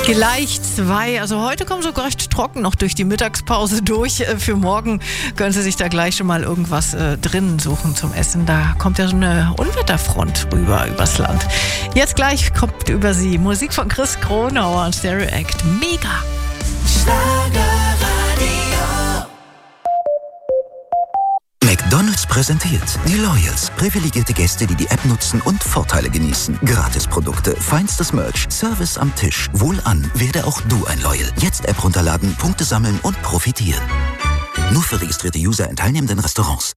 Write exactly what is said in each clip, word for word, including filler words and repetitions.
Gleich zwei. Also heute kommen so recht trocken noch durch die Mittagspause durch. Für morgen können Sie sich da gleich schon mal irgendwas äh, drinnen suchen zum Essen. Da kommt ja so eine Unwetterfront rüber übers Land. Jetzt gleich kommt über Sie Musik von Chris Kronauer und Stereo Act. Mega! McDonald's präsentiert die Loyals. Privilegierte Gäste, die die App nutzen und Vorteile genießen. Gratisprodukte, feinstes Merch, Service am Tisch. Wohlan, werde auch du ein Loyal. Jetzt App runterladen, Punkte sammeln und profitieren. Nur für registrierte User in teilnehmenden Restaurants.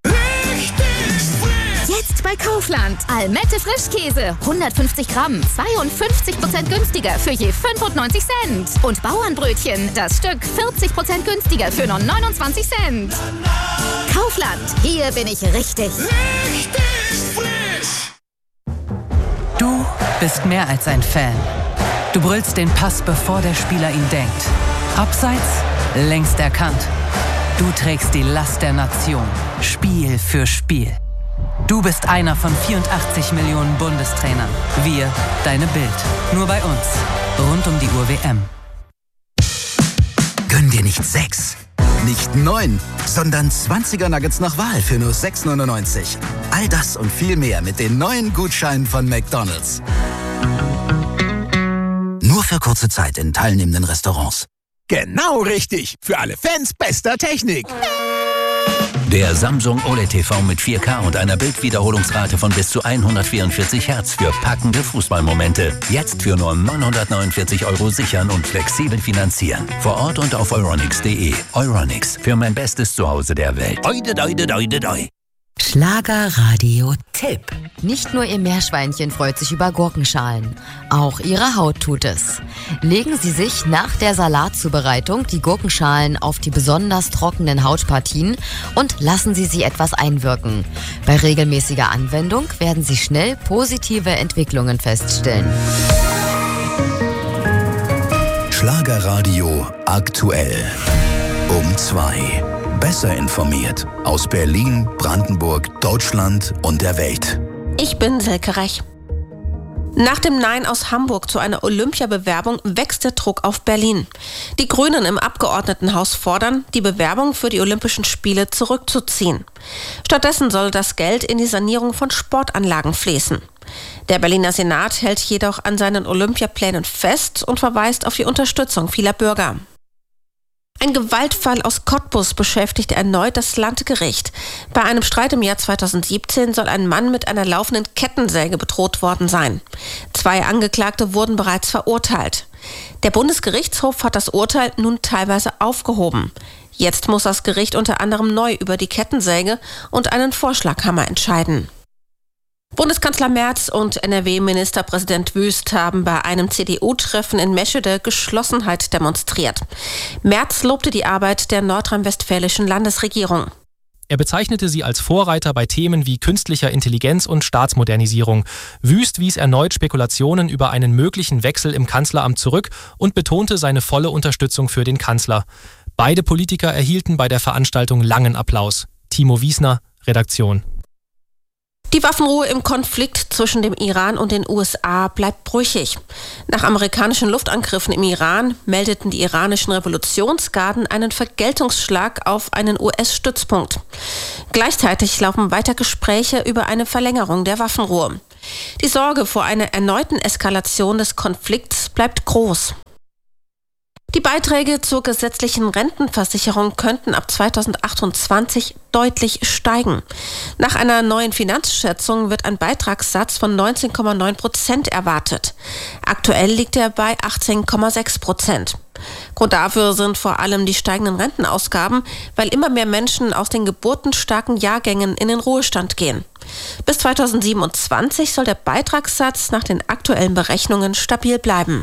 Jetzt bei Kaufland. Almette Frischkäse. hundertfünfzig Gramm. zweiundfünfzig Prozent günstiger für je fünfundneunzig Cent. Und Bauernbrötchen. Das Stück vierzig Prozent günstiger für nur neunundzwanzig Cent. Kaufland. Hier bin ich richtig. Richtig frisch. Du bist mehr als ein Fan. Du brüllst den Pass, bevor der Spieler ihn denkt. Abseits, längst erkannt. Du trägst die Last der Nation. Spiel für Spiel. Du bist einer von vierundachtzig Millionen Bundestrainern. Wir, deine Bild. Nur bei uns. Rund um die Uhr W M. Gönn dir nicht sechs, nicht neun, sondern zwanziger Nuggets nach Wahl für nur sechs neunundneunzig. All das und viel mehr mit den neuen Gutscheinen von McDonald's. Nur für kurze Zeit in teilnehmenden Restaurants. Genau richtig. Für alle Fans bester Technik. Der Samsung O L E D T V mit vier K und einer Bildwiederholungsrate von bis zu hundertvierundvierzig Hertz für packende Fußballmomente. Jetzt für nur neunhundertneunundvierzig Euro sichern und flexibel finanzieren. Vor Ort und auf euronics punkt de. Euronics, für mein bestes Zuhause der Welt. Oide, oide, oide, oide. Schlagerradio-Tipp. Nicht nur Ihr Meerschweinchen freut sich über Gurkenschalen, auch Ihre Haut tut es. Legen Sie sich nach der Salatzubereitung die Gurkenschalen auf die besonders trockenen Hautpartien und lassen Sie sie etwas einwirken. Bei regelmäßiger Anwendung werden Sie schnell positive Entwicklungen feststellen. Schlagerradio aktuell. Um zwei. Besser informiert aus Berlin, Brandenburg, Deutschland und der Welt. Ich bin Silke Rech. Nach dem Nein aus Hamburg zu einer Olympiabewerbung wächst der Druck auf Berlin. Die Grünen im Abgeordnetenhaus fordern, die Bewerbung für die Olympischen Spiele zurückzuziehen. Stattdessen soll das Geld in die Sanierung von Sportanlagen fließen. Der Berliner Senat hält jedoch an seinen Olympiaplänen fest und verweist auf die Unterstützung vieler Bürger. Ein Gewaltfall aus Cottbus beschäftigt erneut das Landgericht. Bei einem Streit im Jahr zweitausendsiebzehn soll ein Mann mit einer laufenden Kettensäge bedroht worden sein. Zwei Angeklagte wurden bereits verurteilt. Der Bundesgerichtshof hat das Urteil nun teilweise aufgehoben. Jetzt muss das Gericht unter anderem neu über die Kettensäge und einen Vorschlaghammer entscheiden. Bundeskanzler Merz und N R W-Ministerpräsident Wüst haben bei einem C D U-Treffen in Meschede Geschlossenheit demonstriert. Merz lobte die Arbeit der nordrhein-westfälischen Landesregierung. Er bezeichnete sie als Vorreiter bei Themen wie künstlicher Intelligenz und Staatsmodernisierung. Wüst wies erneut Spekulationen über einen möglichen Wechsel im Kanzleramt zurück und betonte seine volle Unterstützung für den Kanzler. Beide Politiker erhielten bei der Veranstaltung langen Applaus. Timo Wiesner, Redaktion. Die Waffenruhe im Konflikt zwischen dem Iran und den U S A bleibt brüchig. Nach amerikanischen Luftangriffen im Iran meldeten die iranischen Revolutionsgarden einen Vergeltungsschlag auf einen U S-Stützpunkt. Gleichzeitig laufen weiter Gespräche über eine Verlängerung der Waffenruhe. Die Sorge vor einer erneuten Eskalation des Konflikts bleibt groß. Die Beiträge zur gesetzlichen Rentenversicherung könnten ab zweitausendachtundzwanzig deutlich steigen. Nach einer neuen Finanzschätzung wird ein Beitragssatz von neunzehn Komma neun Prozent erwartet. Aktuell liegt er bei achtzehn Komma sechs Prozent. Grund dafür sind vor allem die steigenden Rentenausgaben, weil immer mehr Menschen aus den geburtenstarken Jahrgängen in den Ruhestand gehen. Bis zweitausendsiebenundzwanzig soll der Beitragssatz nach den aktuellen Berechnungen stabil bleiben.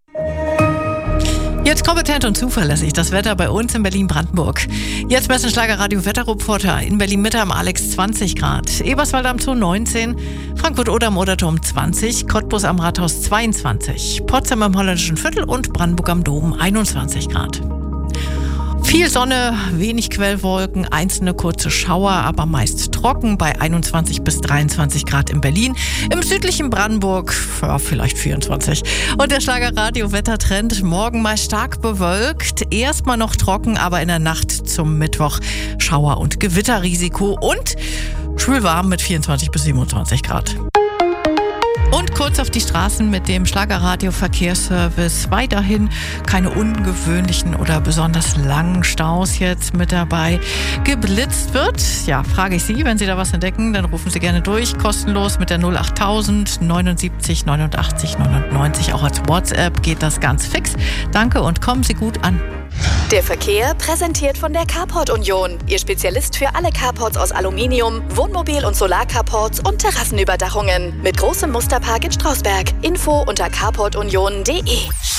Jetzt kompetent und zuverlässig das Wetter bei uns in Berlin-Brandenburg. Jetzt messen Schlagerradio Wetterreporter in Berlin-Mitte am Alex zwanzig Grad, Eberswald am Zoo neunzehn, Frankfurt oder am Oderturm zwanzig, Cottbus am Rathaus zweiundzwanzig, Potsdam im Holländischen Viertel und Brandenburg am Dom einundzwanzig Grad. Viel Sonne, wenig Quellwolken, einzelne kurze Schauer, aber meist trocken bei einundzwanzig bis dreiundzwanzig Grad in Berlin. Im südlichen Brandenburg, ja, vielleicht vierundzwanzig. Und der Schlagerradio-Wettertrend, morgen mal stark bewölkt, erstmal noch trocken, aber in der Nacht zum Mittwoch Schauer- und Gewitterrisiko und schwülwarm mit vierundzwanzig bis siebenundzwanzig Grad. Und kurz auf die Straßen mit dem Schlagerradio-Verkehrsservice. Weiterhin keine ungewöhnlichen oder besonders langen Staus jetzt mit dabei. Geblitzt wird, ja, frage ich Sie, wenn Sie da was entdecken, dann rufen Sie gerne durch. Kostenlos mit der null achttausend neunundsiebzig neunundachtzig neunundneunzig. Auch als WhatsApp geht das ganz fix. Danke und kommen Sie gut an. Der Verkehr präsentiert von der Carport Union. Ihr Spezialist für alle Carports aus Aluminium, Wohnmobil- und Solarcarports und Terrassenüberdachungen. Mit großem Musterpark in Strausberg. Info unter carport union punkt de.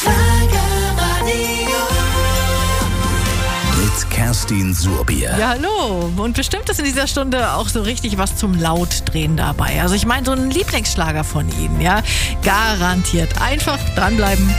Mit Kerstin Surbier. Ja, hallo. Und bestimmt ist in dieser Stunde auch so richtig was zum Lautdrehen dabei. Also ich meine, so ein Lieblingsschlager von Ihnen, ja. Garantiert. Einfach dranbleiben.